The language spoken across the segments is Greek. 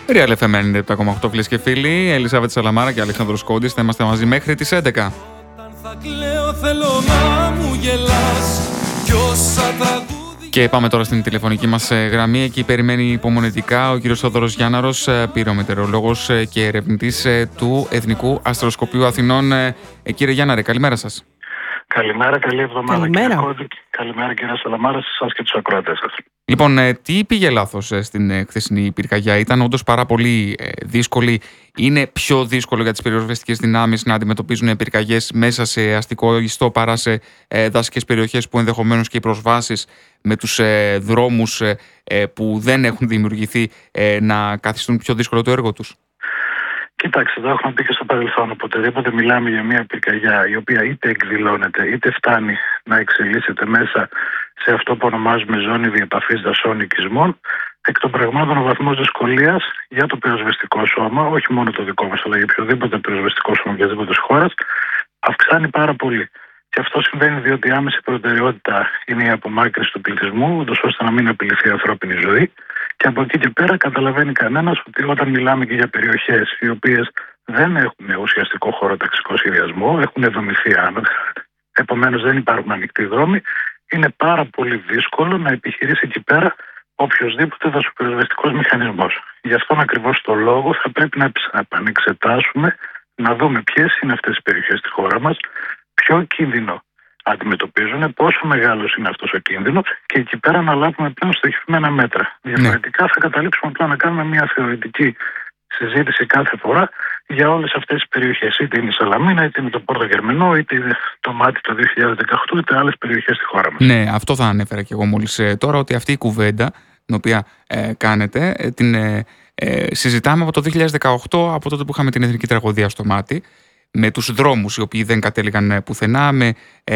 Real FM 97,8 φίλες και φίλοι, Ελισάβετ Σαλαμάρα και Αλέξανδρος Κόντης, θα είμαστε μαζί μέχρι τις 11. Όταν θα κλαίω θέλω να μου γελάς κι όσα τραγούδια... Και πάμε τώρα στην τηλεφωνική μας γραμμή. Εκεί περιμένει υπομονετικά ο κύριος Θόδωρος Γιάνναρος, πυρομετεωρολόγος και ερευνητής του Εθνικού Αστροσκοπείου Αθηνών. Κύριε Γιάνναρε, καλημέρα σας. Καλημέρα, καλή εβδομάδα. Καλημέρα. Κύριε Κόντι. Καλημέρα κύριε Σαλαμάρα, σε εσάς και τους ακροατές σας. Λοιπόν, τι πήγε λάθος στην χθεσινή πυρκαγιά? Ήταν όντως πάρα πολύ δύσκολη? Είναι πιο δύσκολο για τις πυροσβεστικές δυνάμεις να αντιμετωπίζουν πυρκαγιές μέσα σε αστικό ιστό παρά σε δασικές περιοχές που ενδεχομένως και οι προσβάσεις με τους δρόμους που δεν έχουν δημιουργηθεί να καθιστούν πιο δύσκολο το έργο τους? Κοιτάξτε, το έχουμε πει και στο παρελθόν. Οποτεδήποτε μιλάμε για μια πυρκαγιά η οποία είτε εκδηλώνεται είτε φτάνει να εξελίσσεται μέσα σε αυτό που ονομάζουμε ζώνη διεπαφής δασών οικισμών, εκ των πραγμάτων ο βαθμός δυσκολίας για το πυροσβεστικό σώμα, όχι μόνο το δικό μας, αλλά για οποιοδήποτε πυροσβεστικό σώμα οποιασδήποτε χώρας, αυξάνει πάρα πολύ. Και αυτό συμβαίνει διότι η άμεση προτεραιότητα είναι η απομάκρυνση του πληθυσμού, ούτως ώστε να μην απειληθεί η ανθρώπινη ζωή. Και από εκεί και πέρα καταλαβαίνει κανένας ότι όταν μιλάμε και για περιοχές οι οποίες δεν έχουν ουσιαστικό χωροταξικό σχεδιασμό, έχουν δομηθεί άνωθα, επομένως δεν υπάρχουν ανοιχτοί δρόμοι, είναι πάρα πολύ δύσκολο να επιχειρήσει εκεί πέρα οποιοσδήποτε δασοπυροσβεστικός μηχανισμός. Γι' αυτόν ακριβώς το λόγο θα πρέπει να επανεξετάσουμε, να δούμε ποιες είναι αυτές οι περιοχές στη χώρα μας, ποιο κίνδυνο αντιμετωπίζουν, πόσο μεγάλος είναι αυτός ο κίνδυνος και εκεί πέρα να λάβουμε πλέον στοχευμένα μέτρα. Διαφορετικά θα καταλήξουμε απλά να κάνουμε μια θεωρητική συζήτηση κάθε φορά για όλες αυτές τις περιοχές. Είτε είναι η Σαλαμίνα, είτε είναι το Πόρτο Γερμενό, είτε είναι το Μάτι το 2018, είτε άλλες περιοχές στη χώρα μας. Ναι, αυτό θα ανέφερα και εγώ μόλις τώρα, ότι αυτή η κουβέντα την οποία κάνετε την συζητάμε από το 2018, από τότε που είχαμε την εθνική τραγωδία στο Μάτι, με τους δρόμους οι οποίοι δεν κατέληγαν πουθενά, με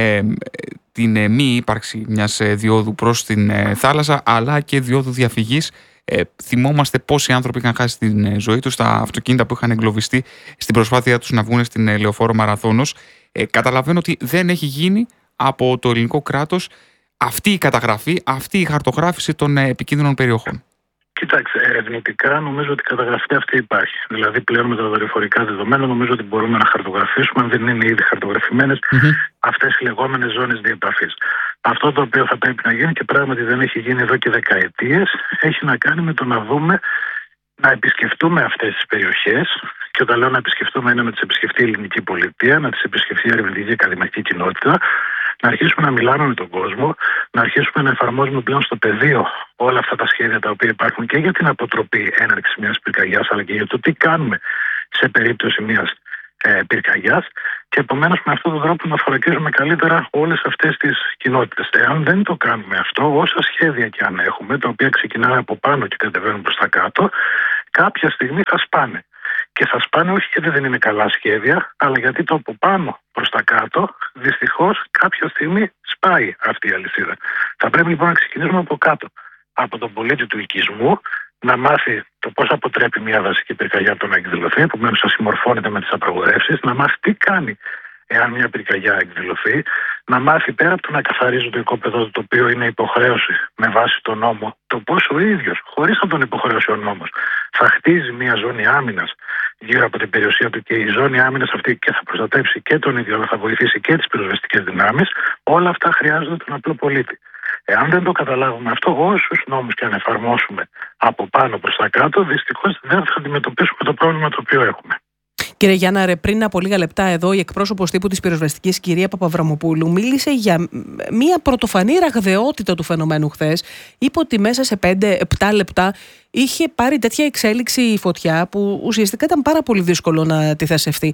την μη ύπαρξη μιας διόδου προς την θάλασσα, αλλά και διόδου διαφυγής. Θυμόμαστε πόσοι άνθρωποι είχαν χάσει την ζωή τους, τα αυτοκίνητα που είχαν εγκλωβιστεί στην προσπάθειά τους να βγουν στην Λεωφόρο Μαραθώνος. Καταλαβαίνω ότι δεν έχει γίνει από το ελληνικό κράτος αυτή η καταγραφή, αυτή η χαρτογράφηση των επικίνδυνων περιοχών. Κοιτάξτε, ερευνητικά νομίζω ότι η καταγραφή αυτή υπάρχει. Δηλαδή, πλέον με τα δορυφορικά δεδομένα, νομίζω ότι μπορούμε να χαρτογραφήσουμε, αν δεν είναι ήδη χαρτογραφημένες, αυτές οι λεγόμενες ζώνες διεπαφής. Αυτό το οποίο θα πρέπει να γίνει και πράγματι δεν έχει γίνει εδώ και δεκαετίες, έχει να κάνει με το να δούμε, να επισκεφτούμε αυτές τις περιοχές. Και όταν λέω να επισκεφτούμε, είναι να τις επισκεφτεί η ελληνική πολιτεία, να τις επισκεφτεί η ερευνητική ακαδημαϊκή κοινότητα, να αρχίσουμε να μιλάμε με τον κόσμο, να αρχίσουμε να εφαρμόζουμε πλέον στο πεδίο όλα αυτά τα σχέδια τα οποία υπάρχουν και για την αποτροπή έναρξης μιας πυρκαγιάς, αλλά και για το τι κάνουμε σε περίπτωση μιας πυρκαγιάς. Και επομένως με αυτόν τον τρόπο να θωρακίζουμε καλύτερα όλες αυτές τις κοινότητες. Εάν δεν το κάνουμε αυτό, όσα σχέδια και αν έχουμε, τα οποία ξεκινάνε από πάνω και κατεβαίνουν προς τα κάτω, κάποια στιγμή θα σπάνε. Και θα σπάνε όχι γιατί δεν είναι καλά σχέδια, αλλά γιατί το από πάνω προς τα κάτω, δυστυχώς κάποια στιγμή σπάει αυτή η αλυσίδα. Θα πρέπει λοιπόν να ξεκινήσουμε από κάτω. Από τον πολίτη του οικισμού, να μάθει το πώς αποτρέπει μια δασική πυρκαγιά από το να εκδηλωθεί, επομένως να συμμορφώνεται με τις απαγορεύσεις, να μάθει τι κάνει εάν μια πυρκαγιά εκδηλωθεί, να μάθει πέρα από το να καθαρίζει το οικόπεδο του, το οποίο είναι υποχρέωση με βάση τον νόμο, το πώς ο ίδιος, χωρίς να τον υποχρέωσει ο νόμος, θα χτίζει μια ζώνη άμυνας γύρω από την περιουσία του και η ζώνη άμυνας αυτή και θα προστατεύσει και τον ίδιο, αλλά θα βοηθήσει και τις πυροσβεστικές δυνάμεις. Όλα αυτά χρειάζονται τον απλό πολίτη. Εάν δεν το καταλάβουμε αυτό, όσους νόμους και αν εφαρμόσουμε από πάνω προς τα κάτω, δυστυχώς δεν θα αντιμετωπίσουμε το πρόβλημα το οποίο έχουμε. Κύριε Γιάνναρε, πριν από λίγα λεπτά εδώ η εκπρόσωπος τύπου της πυροσβεστικής, κυρία Παπαβραμοπούλου, μίλησε για μια πρωτοφανή ραγδαιότητα του φαινομένου χθες. Είπε ότι μέσα σε 5-7 λεπτά είχε πάρει τέτοια εξέλιξη η φωτιά που ουσιαστικά ήταν πάρα πολύ δύσκολο να τη θεσευτεί.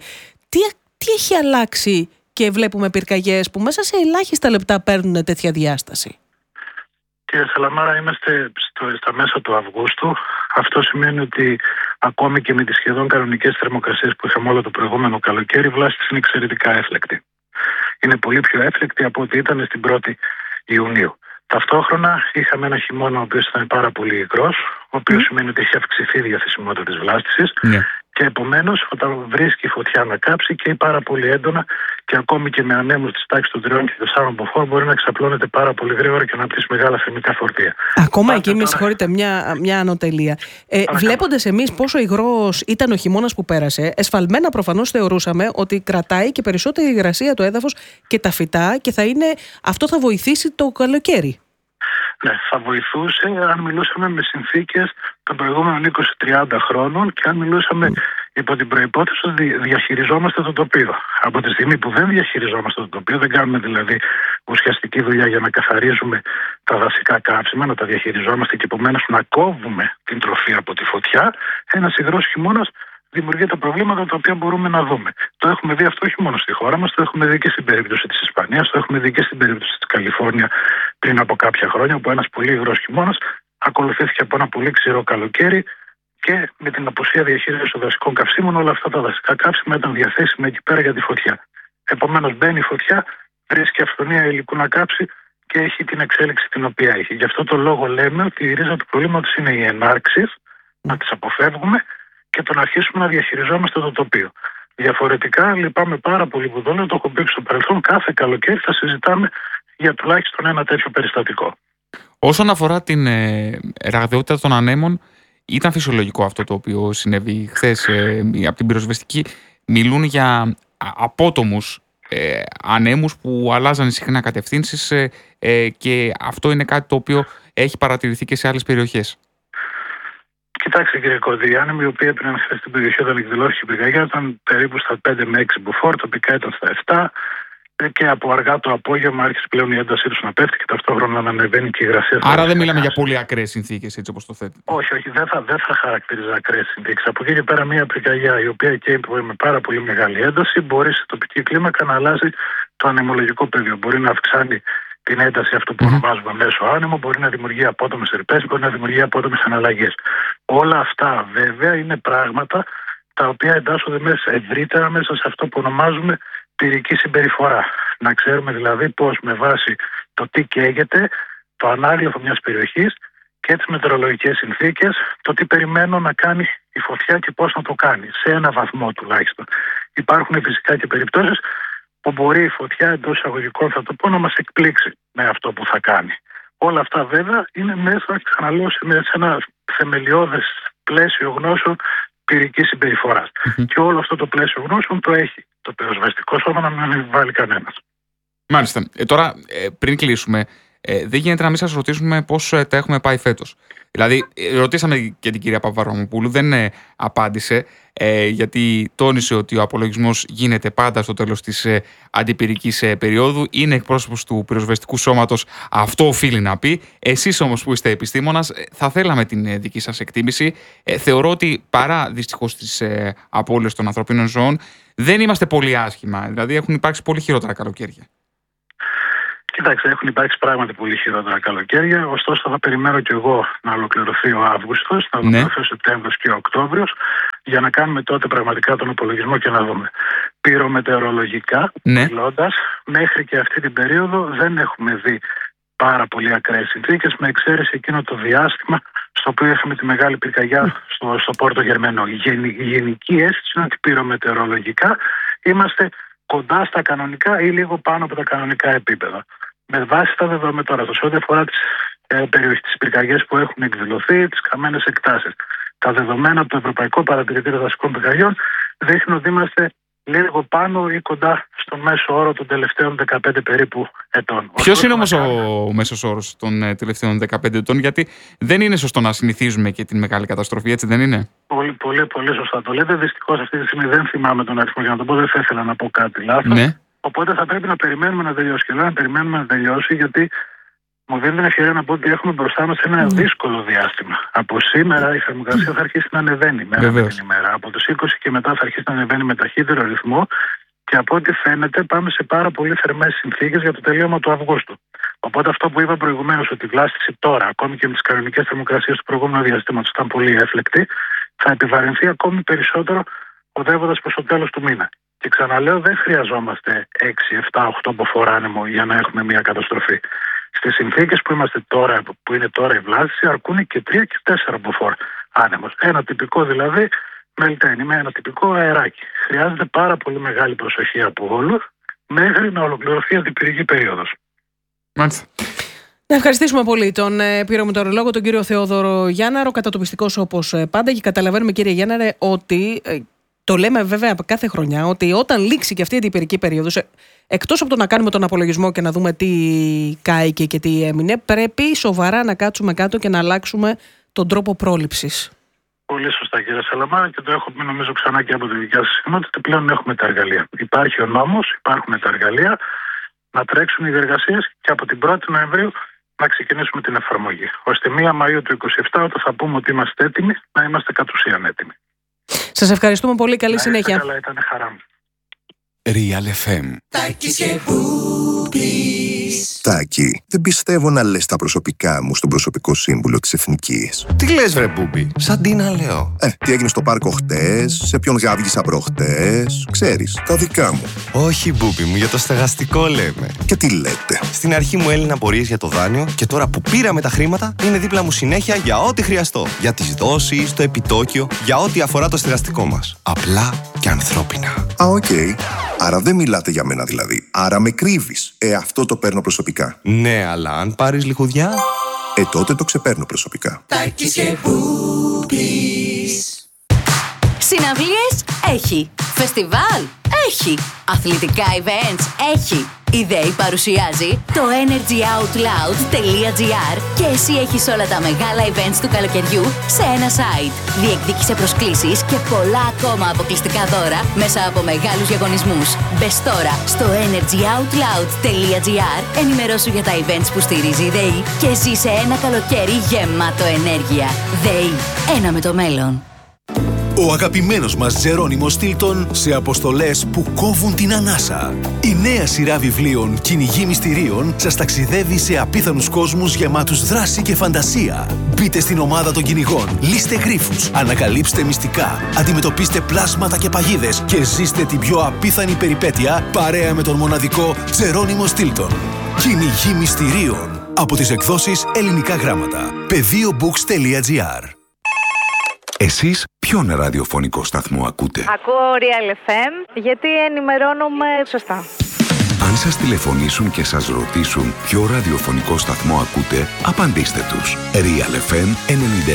Τι έχει αλλάξει και βλέπουμε πυρκαγιές που μέσα σε ελάχιστα λεπτά παίρνουν τέτοια διάσταση? Κύριε Σαλαμάρα, είμαστε στα μέσα του Αυγούστου. Αυτό σημαίνει ότι ακόμη και με τις σχεδόν κανονικές θερμοκρασίες που είχαμε όλο το προηγούμενο καλοκαίρι, η βλάστηση είναι εξαιρετικά έφλεκτη. Είναι πολύ πιο έφλεκτη από ό,τι ήταν στην 1η Ιουνίου. Ταυτόχρονα είχαμε ένα χειμώνα ο οποίος ήταν πάρα πολύ υγρός, ο οποίος σημαίνει ότι έχει αυξηθεί η διαθεσιμότητα της βλάστησης. Και επομένως, όταν βρίσκει η φωτιά να κάψει, καίει πάρα πολύ έντονα και ακόμη και με ανέμους της τάξης των 3 και 4 μποφόρ μπορεί να εξαπλώνεται πάρα πολύ γρήγορα και να αναπτύσσει μεγάλα θερμικά φορτία. Ακόμα εκεί, με συγχωρείτε, μια ανωτελεία. Βλέποντας εμείς πόσο υγρός ήταν ο χειμώνας που πέρασε, εσφαλμένα προφανώς θεωρούσαμε ότι κρατάει και περισσότερη υγρασία το έδαφος και τα φυτά και αυτό θα βοηθήσει το καλοκαίρι. Ναι, θα βοηθούσε αν μιλούσαμε με συνθήκες των προηγούμενων 20-30 χρόνων και αν μιλούσαμε υπό την προϋπόθεση ότι διαχειριζόμαστε το τοπίο. Από τη στιγμή που δεν διαχειριζόμαστε το τοπίο, δεν κάνουμε δηλαδή ουσιαστική δουλειά για να καθαρίζουμε τα δασικά καύσιμα, να τα διαχειριζόμαστε και επομένως να κόβουμε την τροφή από τη φωτιά, ένας υγρός χειμώνας δημιουργεί τα προβλήματα τα οποία μπορούμε να δούμε. Το έχουμε δει αυτό όχι μόνο στη χώρα μας, το έχουμε δει και στην περίπτωση της Ισπανίας, το έχουμε δει και στην περίπτωση της Καλιφόρνια πριν από κάποια χρόνια, όπου ένας πολύ υγρός χειμώνας ακολουθήθηκε από ένα πολύ ξηρό καλοκαίρι και με την απουσία διαχείρισης των δασικών καυσίμων, όλα αυτά τα δασικά καύσιμα ήταν διαθέσιμα εκεί πέρα για τη φωτιά. Επομένως, μπαίνει η φωτιά, βρίσκει αυθονία υλικού να κάψει και έχει την εξέλιξη την οποία έχει. Γι' αυτό το λόγο λέμε ότι η ρίζα του προβλήματος είναι οι ενάρξεις, να τις αποφεύγουμε και το να αρχίσουμε να διαχειριζόμαστε το τοπίο. Διαφορετικά, λυπάμαι πάρα πολύ που το έχω πει στο παρελθόν, κάθε καλοκαίρι θα συζητάμε για τουλάχιστον ένα τέτοιο περιστατικό. Όσον αφορά την ραγδαιότητα των ανέμων, ήταν φυσιολογικό αυτό το οποίο συνέβη χθες από την πυροσβεστική. Μιλούν για απότομους ανέμους που αλλάζαν συχνά κατευθύνσεις και αυτό είναι κάτι το οποίο έχει παρατηρηθεί και σε άλλες περιοχές. Κοιτάξτε κύριε Κοντή, οι άνεμοι οι οποίοι έπαιρναν χθες στην περιοχή όταν εκδηλώθηκε η πυρκαγιά ήταν περίπου στα 5 με 6 μποφόρ, τοπικά ήταν στα 7 και από αργά το απόγευμα άρχισε πλέον η έντασή τους να πέφτει και ταυτόχρονα να ανεβαίνει και η υγρασία. Άρα δεν μιλάμε για πολύ ακραίες συνθήκες, έτσι όπως το θέτει. Όχι, δεν θα χαρακτηρίζα ακραίες συνθήκες. Από εκεί και πέρα μια πυρκαγιά η οποία καίει με πάρα πολύ μεγάλη ένταση μπορεί σε τοπική κλίμακα να αλλάζει το ανεμολογικό πεδίο. Μπορεί να αυξάνει την ένταση αυτό που ονομάζουμε μέσο άνεμο, μπορεί να δημιουργεί απότομες ρηπές, μπορεί να δημιουργεί απότομες αναλλαγές. Όλα αυτά βέβαια είναι πράγματα τα οποία εντάσσονται ευρύτερα μέσα σε αυτό που ονομάζουμε πυρική συμπεριφορά. Να ξέρουμε δηλαδή πώς με βάση το τι καίγεται, το ανάγλυφο μιας περιοχής και τις μετεωρολογικές συνθήκες, το τι περιμένω να κάνει η φωτιά και πώς να το κάνει, σε ένα βαθμό τουλάχιστον. Υπάρχουν φυσικά και περιπτώσεις που μπορεί η φωτιά εντός εισαγωγικών, θα το πω, να μας εκπλήξει με αυτό που θα κάνει. Όλα αυτά βέβαια είναι μέσα, ξαναλέω, σε ένα θεμελιώδες πλαίσιο γνώσεων πυρικής συμπεριφοράς. Και όλο αυτό το πλαίσιο γνώσεων το έχει το πυροσβεστικό σώμα, να μην βάλει κανένας. Μάλιστα. Τώρα, πριν κλείσουμε, δεν γίνεται να μην σας ρωτήσουμε πώς τα έχουμε πάει φέτος. Δηλαδή, ρωτήσαμε και την κυρία Παπαβραμοπούλου, δεν απάντησε, γιατί τόνισε ότι ο απολογισμός γίνεται πάντα στο τέλος της αντιπυρικής περίοδου. Είναι εκπρόσωπος του πυροσβεστικού σώματος, αυτό οφείλει να πει. Εσείς όμως που είστε επιστήμονας, θα θέλαμε την δική σας εκτίμηση. Θεωρώ ότι παρά δυστυχώς τις απώλειες των ανθρωπίνων ζώων, δεν είμαστε πολύ άσχημα. Δηλαδή, έχουν υπάρξει πολύ χειρότερα καλοκαίρια. Κοιτάξτε, έχουν υπάρξει πράγματι πολύ χειρότερα καλοκαίρια. Ωστόσο, θα περιμένω κι εγώ να ολοκληρωθεί ο Αύγουστος, να ολοκληρωθεί ο Σεπτέμβριος και ο Οκτώβριος, για να κάνουμε τότε πραγματικά τον απολογισμό και να δούμε. Πυρομετεωρολογικά, μιλώντας, μέχρι και αυτή την περίοδο δεν έχουμε δει πάρα πολύ ακραίες συνθήκες, με εξαίρεση εκείνο το διάστημα στο οποίο είχαμε τη μεγάλη πυρκαγιά στο Πόρτο Γερμενό. Η γενική αίσθηση είναι ότι πυρομετεωρολογικά είμαστε κοντά στα κανονικά ή λίγο πάνω από τα κανονικά επίπεδα. Με βάση τα δεδομένα τώρα, σε ό,τι αφορά τις πυρκαγιές που έχουν εκδηλωθεί, τις καμένες εκτάσεις. Τα δεδομένα από το Ευρωπαϊκό Παρατηρητήριο Δασικών Πυρκαγιών δείχνουν ότι είμαστε λίγο πάνω ή κοντά στο μέσο όρο των τελευταίων 15 περίπου ετών. Ποιος είναι όμως ο μέσος όρος των τελευταίων 15 ετών, γιατί δεν είναι σωστό να συνηθίζουμε και την μεγάλη καταστροφή, έτσι δεν είναι? Πολύ σωστά το λέτε. Δυστυχώς αυτή τη στιγμή δεν θυμάμαι τον αριθμό, για να το πω, δεν θα ήθελα να πω κάτι λάθος. Ναι. Οπότε θα πρέπει να περιμένουμε να τελειώσει. Και να περιμένουμε να τελειώσει, γιατί μου δίνει την ευκαιρία να πω ότι έχουμε μπροστά μας ένα δύσκολο διάστημα. Από σήμερα η θερμοκρασία θα αρχίσει να ανεβαίνει μέρα με την ημέρα. Από τους 20 και μετά θα αρχίσει να ανεβαίνει με ταχύτερο ρυθμό και από ό,τι φαίνεται πάμε σε πάρα πολύ θερμές συνθήκες για το τελείωμα του Αυγούστου. Οπότε αυτό που είπα προηγουμένως, ότι η βλάστηση τώρα, ακόμη και με τις κανονικές θερμοκρασίες του προηγούμενου διαστήματος, ήταν πολύ έφλεκτη, θα επιβαρυνθεί ακόμη περισσότερο οδεύοντας προς το τέλος του μήνα. Και ξαναλέω, δεν χρειαζόμαστε 6, 7, 8 μποφόρ άνεμο για να έχουμε μια καταστροφή. Στις συνθήκες που είμαστε τώρα, που είναι τώρα η βλάστηση, αρκούν και 3 και 4 μποφόρ άνεμος. Ένα τυπικό δηλαδή Μελταίνει με ένα τυπικό αεράκι. Χρειάζεται πάρα πολύ μεγάλη προσοχή από όλους μέχρι να ολοκληρωθεί η αντιπυρική περίοδος. Μάλιστα. Να ευχαριστήσουμε πολύ τον πυρομετεωρολόγο, τον κύριο Θεόδωρο Γιάνναρο, κατατοπιστικός όπως πάντα, και καταλαβαίνουμε, κύριε Γιάνναρε, ότι το λέμε βέβαια κάθε χρονιά, ότι όταν λήξει και αυτή η αντιπυρική περίοδος, εκτός από το να κάνουμε τον απολογισμό και να δούμε τι κάηκε και τι έμεινε, πρέπει σοβαρά να κάτσουμε κάτω και να αλλάξουμε τον τρόπο πρόληψης. Πολύ σωστά, κύριε Σαλαμάρα, και το έχω πει νομίζω ξανά και από τη δικιά σας συχνότητα. Πλέον έχουμε τα εργαλεία. Υπάρχει ο νόμος, υπάρχουν τα εργαλεία να τρέξουν οι διεργασίες και από την 1η Νοεμβρίου να ξεκινήσουμε την εφαρμογή. Ώστε 1 Μαΐου του 2027, όταν θα πούμε ότι είμαστε έτοιμοι, να είμαστε κατ' ουσίαν έτοιμοι. Σας ευχαριστούμε πολύ. Καλή συνέχεια. Καλά, ήταν χαρά μου. Real FM. Τάκη, δεν πιστεύω να λες τα προσωπικά μου στον προσωπικό σύμβουλο της Εθνικής. Τι λες βρε Μπούμπι, σαν τι να λέω. Τι έγινε στο πάρκο χτες, σε ποιον γάβγισα προχτές, ξέρεις, τα δικά μου. Όχι Μπούμπι μου, για το στεγαστικό λέμε. Και τι λέτε. Στην αρχή μου έλυναν απορίες για το δάνειο και τώρα που πήραμε τα χρήματα είναι δίπλα μου συνέχεια για ό,τι χρειαστώ. Για τις δόσεις, το επιτόκιο, για ό,τι αφορά το στεγαστικό μας. Απλά και ανθρώπινα. Οκ. Άρα δεν μιλάτε για μένα δηλαδή. Άρα με κρύβεις. Αυτό το παίρνω προσωπικά. Ναι, αλλά αν πάρεις λιχουδιά... Τότε το ξεπαίρνω προσωπικά. Συναυλίες έχει. Φεστιβάλ έχει. Αθλητικά events έχει. Η ΔΕΗ παρουσιάζει το energyoutloud.gr και εσύ έχεις όλα τα μεγάλα events του καλοκαιριού σε ένα site. Διεκδίκησε προσκλήσεις και πολλά ακόμα αποκλειστικά δώρα μέσα από μεγάλους διαγωνισμούς. Μπες τώρα στο energyoutloud.gr, ενημερώσου για τα events που στηρίζει η ΔΕΗ και ζήσε ένα καλοκαίρι γεμάτο ενέργεια. ΔΕΗ, ένα με το μέλλον. Ο αγαπημένος μας Τζερόνιμος Στίλτον σε αποστολές που κόβουν την ανάσα. Η νέα σειρά βιβλίων «Κυνηγοί μυστηρίων» σας ταξιδεύει σε απίθανους κόσμους γεμάτους δράση και φαντασία. Μπείτε στην ομάδα των κυνηγών, λύστε γρίφους, ανακαλύψτε μυστικά, αντιμετωπίστε πλάσματα και παγίδες και ζήστε την πιο απίθανη περιπέτεια παρέα με τον μοναδικό Τζερόνιμο Στίλτον. «Κυνηγοί μυστηρίων» από τις εκδόσεις Ελληνικά Γράμματα. Πεδίobooks.gr. Εσείς ποιον ραδιοφωνικό σταθμό ακούτε? Ακούω Real FM γιατί ενημερώνομαι σωστά. Αν σας τηλεφωνήσουν και σας ρωτήσουν ποιο ραδιοφωνικό σταθμό ακούτε, απαντήστε τους. Real FM